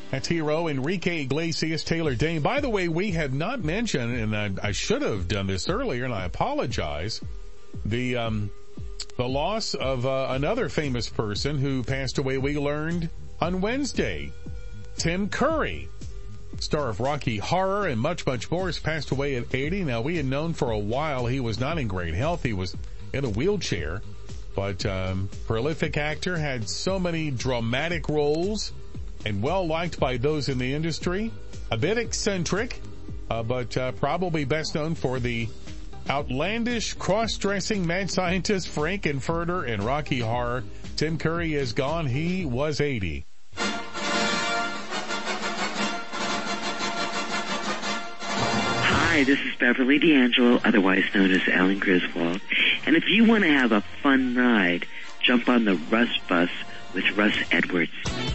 That's hero Enrique Iglesias, Taylor Dayne. By the way, we have not mentioned, and I should have done this earlier, and I apologize, the loss of another famous person who passed away, we learned on Wednesday. Tim Curry, star of Rocky Horror and much, much more, has passed away at 80. Now, we had known for a while he was not in great health. He was in a wheelchair, but prolific actor, had so many dramatic roles, and well-liked by those in the industry. A bit eccentric, but probably best known for the outlandish, cross-dressing mad scientist Frank-N-Furter in Rocky Horror. Tim Curry is gone. He was 80. Hi, this is Beverly D'Angelo, otherwise known as Alan Griswold. And if you want to have a fun ride, jump on the Russ Bus with Russ Edwards.